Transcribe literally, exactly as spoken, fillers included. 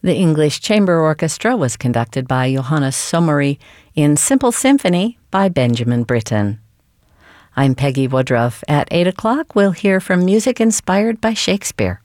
The English Chamber Orchestra was conducted by Johannes Sommery in Simple Symphony by Benjamin Britten. I'm Peggy Woodruff. At eight o'clock, we'll hear from music inspired by Shakespeare.